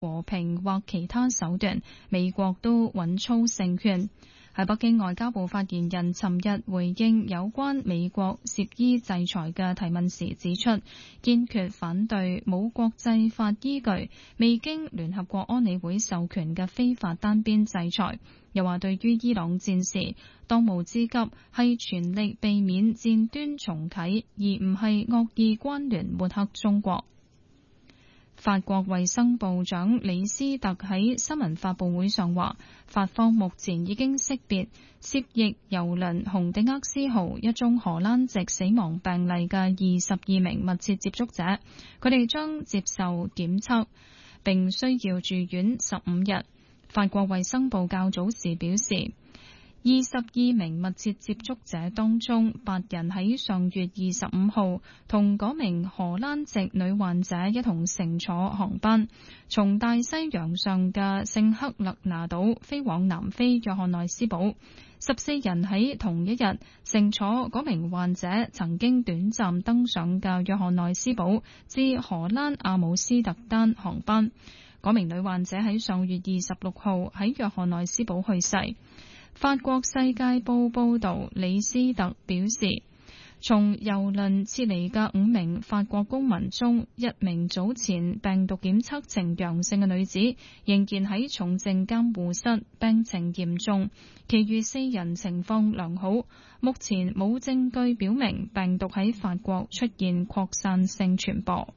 和平或其他手段，美國都穩操勝券。喺北京，外交部發言人尋日回應有關美國涉伊制裁嘅提問時指出，堅決反對冇國際法依據、未經聯合國安理會授權嘅非法單邊制裁。又話對於伊朗戰事，當務之急係全力避免戰端重啟，而唔係惡意關聯抹黑中國。法國衛生部長李斯特喺新聞發佈會上話，法方目前已經識別涉疫郵輪紅迪厄斯號一宗荷蘭籍死亡病例嘅22名密切接觸者，佢哋將接受檢測，並需要住院15日。法國衛生部較早時表示，22名密切接觸者當中，8人喺上月25號同嗰名荷蘭籍女患者一同乘坐航班，從大西洋上嘅聖克勒拿島飛往南非約翰內斯堡。14人喺同一日乘坐嗰名患者曾經短暫登上嘅約翰內斯堡至荷蘭阿姆斯特丹航班。嗰名女患者喺上月26號喺約翰內斯堡去世。法國世界報報導，李斯特表示，從郵輪撤離嘅5名法國公民中，1名早前病毒檢測呈陽性嘅女子仍然喺重症監護室，病情嚴重，其餘4人情況良好。目前冇證據表明病毒喺法國出現擴散性傳播。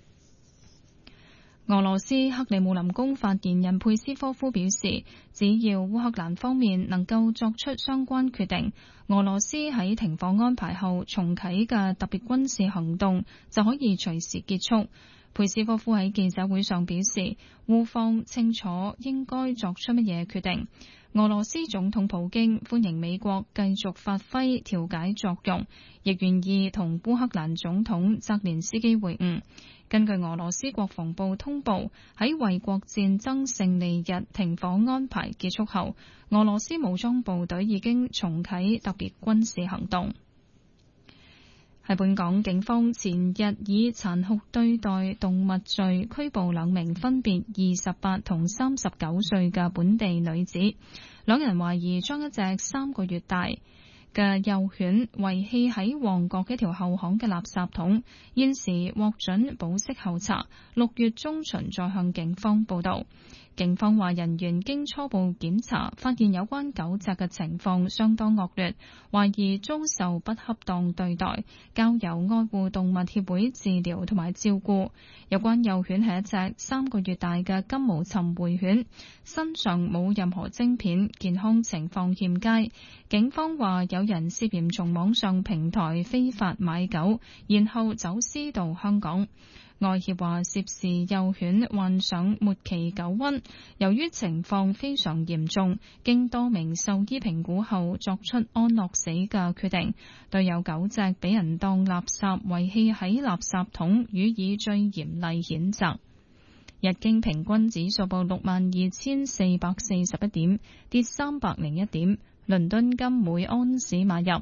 俄羅斯克里姆林宮發言人佩斯科夫表示，只要烏克蘭方面能夠作出相關決定，俄羅斯喺停火安排後重啟嘅特別軍事行動就可以隨時結束。佩斯科夫喺記者會上表示，烏方清楚應該作出乜嘢決定。俄羅斯總統普京歡迎美國繼續發揮調解作用，亦願意同烏克蘭總統澤連斯基會晤。根據俄羅斯國防部通報，喺衛國戰爭勝利日停火安排結束後，俄羅斯武裝部隊已經重啟特別軍事行動。喺本港，警方前日以殘酷對待動物罪拘捕2名分別28同39歲嘅本地女子，兩人懷疑將一隻3個月大嘅幼犬遺棄喺旺角一條後巷嘅垃圾桶，現時獲准保釋候查，6月中旬再向警方報到。警方話，人員經初步檢查，發現有關狗隻嘅情況相當惡劣，懷疑遭受不恰當對待，交由愛護動物協會治療同埋照顧。有關幼犬係一隻3個月大嘅金毛尋回犬，身上冇任何晶片，健康情況欠佳。警方話，有人涉嫌從網上平台非法買狗，然後走私到香港。外協話，涉事幼犬患上末期狗瘟，由於情況非常嚴重，經多名獸醫評估後作出安樂死嘅決定，對有狗隻俾人當垃圾遺棄喺垃圾桶予以最嚴厲譴責。日經平均指數報62,441點，跌301點。倫敦金每安士買入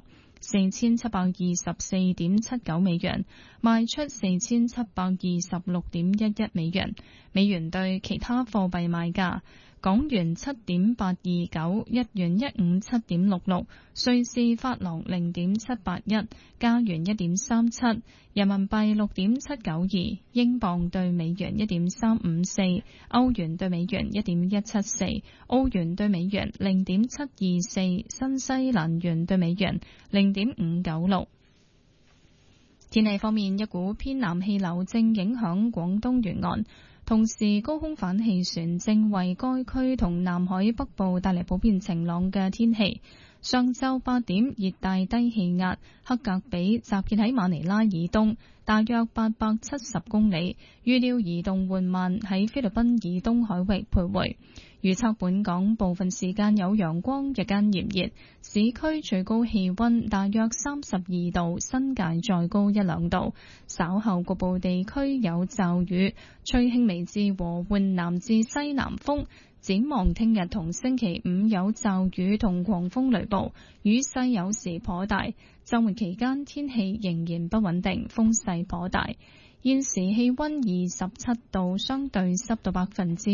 4724.79美元，賣出4726.11美元。美元對其他貨幣賣價：港元7.829，日元157.66，瑞士法郎0.781，加元1.37，人民幣6.792，英鎊對美元1.354，歐元對美元1.174，澳元對美元0.724，新西蘭元對美元0.596。天氣方面，一股偏南氣流正影響廣東沿岸，同時高空反氣旋正為該區同南海北部帶嚟普遍晴朗嘅天氣。上晝8點，熱帶低氣壓克格比集結喺馬尼拉以東大約870公里，預料移動緩慢喺菲律賓以東海域徘徊。預測本港部分時間有陽光，日間炎熱，市區最高氣溫大約32度，新界再高1-2度。稍後局部地區有驟雨，吹輕微至和緩南至西南風。展望聽日同星期5有驟雨同狂風雷暴，雨勢有時頗大。週末期間天氣仍然不穩定，風勢頗大。現時氣溫27度，相對濕度